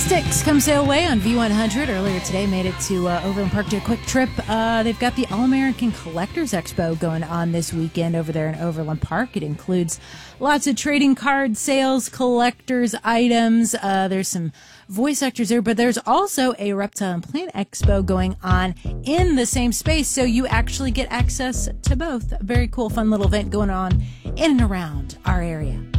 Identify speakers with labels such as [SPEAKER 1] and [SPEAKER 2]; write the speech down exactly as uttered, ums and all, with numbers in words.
[SPEAKER 1] Styx come sail away on V one hundred earlier today. Made it to uh, Overland Park, did a quick trip. Uh, they've got the All-American Collectors Expo going on this weekend over there in Overland Park. It includes lots of trading card sales, collectors items. Uh, there's some voice actors there, but there's also a Reptile and Plant Expo going on in the same space, so you actually get access to both. A very cool, fun little event going on in and around our area.